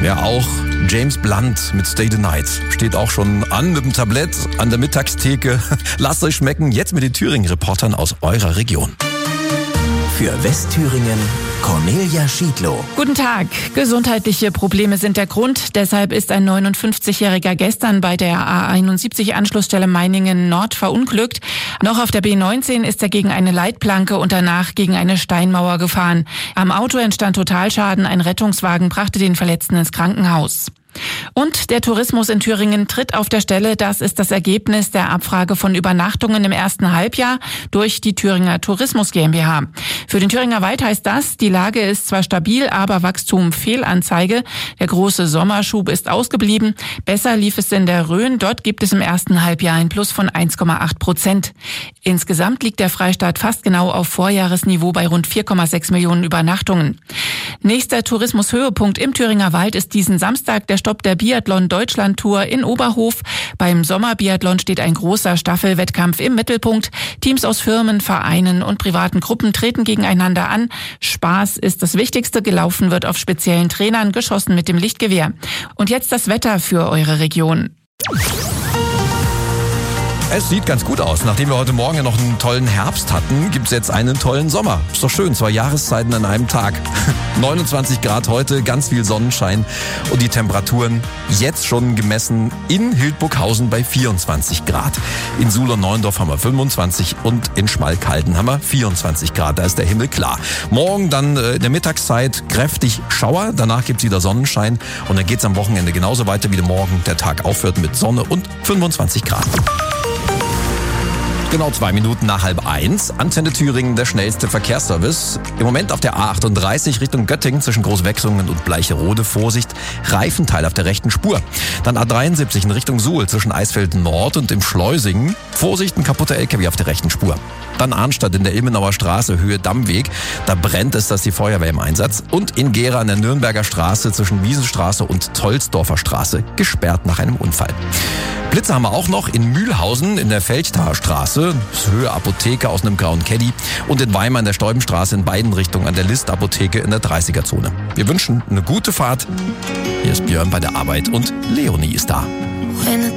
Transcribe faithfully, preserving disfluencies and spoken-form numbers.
Ja, auch James Blunt mit Stay the Night steht auch schon an mit dem Tablett an der Mittagstheke. Lasst euch schmecken, jetzt mit den Thüringen-Reportern aus eurer Region. Für Westthüringen Cornelia Schiedlow. Guten Tag. Gesundheitliche Probleme sind der Grund. Deshalb ist ein neunundfünfzigjähriger gestern bei der A einundsiebzig Anschlussstelle Meiningen Nord verunglückt. Noch auf der B neunzehn ist er gegen eine Leitplanke und danach gegen eine Steinmauer gefahren. Am Auto entstand Totalschaden. Ein Rettungswagen brachte den Verletzten ins Krankenhaus. Und der Tourismus in Thüringen tritt auf der Stelle. Das ist das Ergebnis der Abfrage von Übernachtungen im ersten Halbjahr durch die Thüringer Tourismus GmbH. Für den Thüringer Wald heißt das, die Lage ist zwar stabil, aber Wachstum Fehlanzeige. Der große Sommerschub ist ausgeblieben. Besser lief es in der Rhön. Dort gibt es im ersten Halbjahr ein Plus von eins Komma acht Prozent. Insgesamt liegt der Freistaat fast genau auf Vorjahresniveau bei rund vier Komma sechs Millionen Übernachtungen. Nächster Tourismushöhepunkt im Thüringer Wald ist diesen Samstag der Stopp der Biathlon-Deutschland-Tour in Oberhof. Beim Sommerbiathlon steht ein großer Staffelwettkampf im Mittelpunkt. Teams aus Firmen, Vereinen und privaten Gruppen treten gegeneinander an. Spaß ist das Wichtigste. Gelaufen wird auf speziellen Trainern, geschossen mit dem Lichtgewehr. Und jetzt das Wetter für eure Region. Es sieht ganz gut aus. Nachdem wir heute Morgen ja noch einen tollen Herbst hatten, gibt's jetzt einen tollen Sommer. Ist doch schön, zwei Jahreszeiten an einem Tag. neunundzwanzig Grad heute, ganz viel Sonnenschein und die Temperaturen jetzt schon gemessen in Hildburghausen bei vierundzwanzig Grad. In Suhl und Neuendorf haben wir fünfundzwanzig und in Schmalkalden haben wir vierundzwanzig Grad. Da ist der Himmel klar. Morgen dann in der Mittagszeit kräftig Schauer, danach gibt's wieder Sonnenschein und dann geht's am Wochenende genauso weiter wie morgen. Der Tag aufhört mit Sonne und fünfundzwanzig Grad. Genau zwei Minuten nach halb eins. Antenne Thüringen, der schnellste Verkehrsservice. Im Moment auf der A achtunddreißig Richtung Göttingen zwischen Großwechslungen und Bleicherode. Vorsicht, Reifenteil auf der rechten Spur. Dann A dreiundsiebzig in Richtung Suhl zwischen Eisfeld Nord und im Schleusingen. Vorsicht, ein kaputter L K W auf der rechten Spur. Dann Arnstadt in der Ilmenauer Straße, Höhe Dammweg. Da brennt es, da ist die Feuerwehr im Einsatz. Und in Gera an der Nürnberger Straße zwischen Wiesenstraße und Tolsdorfer Straße, gesperrt nach einem Unfall. Blitze haben wir auch noch in Mühlhausen in der Feldtaler Straße, Höhe Apotheke aus einem grauen Caddy und in Weimar in der Stäubenstraße in beiden Richtungen an der List Apotheke in der dreißiger Zone. Wir wünschen eine gute Fahrt. Hier ist Björn bei der Arbeit und Leonie ist da.